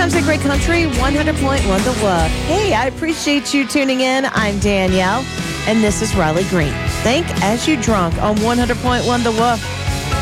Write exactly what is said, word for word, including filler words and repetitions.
times a great country, one hundred point one The Wolf. Hey, I appreciate you tuning in. I'm Danielle, and this is Riley Green. Think as you drunk on one hundred point one The Wolf.